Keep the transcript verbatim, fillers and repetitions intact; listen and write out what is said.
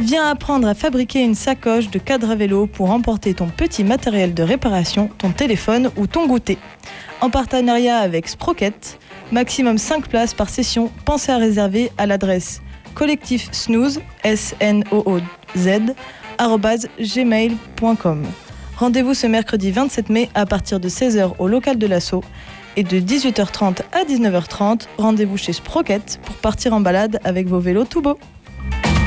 Viens apprendre à fabriquer une sacoche de cadre à vélo pour emporter ton petit matériel de réparation, ton téléphone ou ton goûter. En partenariat avec Sprocket, maximum cinq places par session, pensez à réserver à l'adresse collectif snooze, S N O O Z, arobase gmail point com. Rendez-vous ce mercredi vingt-sept mai à partir de seize heures au local de l'Asso et de dix-huit heures trente à dix-neuf heures trente, rendez-vous chez Sprocket pour partir en balade avec vos vélos tout beaux.